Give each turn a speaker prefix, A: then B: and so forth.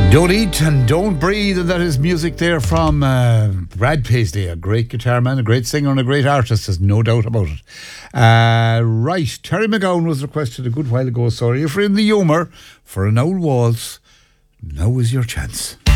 A: Don't Eat and Don't Breathe, and that is music there from Brad Paisley, a great guitar man, a great singer and a great artist, there's no doubt about it. Right, Terry McGowan was requested a good while ago, sorry. If you're in the humour for an old waltz, now is your chance.